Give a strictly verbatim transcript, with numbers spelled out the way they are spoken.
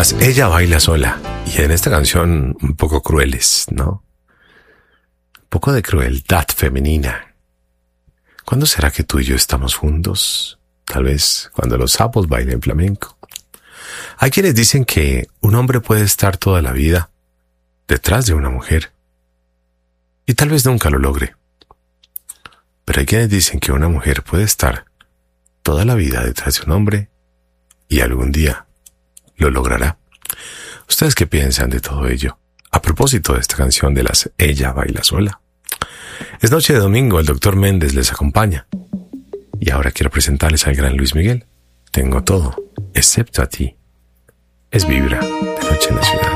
Las Ella Baila Sola. Y en esta canción un poco crueles, ¿no? Un poco de crueldad femenina. ¿Cuándo será que tú y yo estamos juntos? Tal vez cuando los sapos bailen flamenco. Hay quienes dicen que un hombre puede estar toda la vida detrás de una mujer y tal vez nunca lo logre. Pero hay quienes dicen que una mujer puede estar toda la vida detrás de un hombre y algún día lo logrará. ¿Ustedes qué piensan de todo ello? A propósito de esta canción de las Ella Baila Sola. Es noche de domingo, el doctor Méndez les acompaña. Y ahora quiero presentarles al gran Luis Miguel. Tengo todo, excepto a ti. Es Vibra, de Noche en la Ciudad.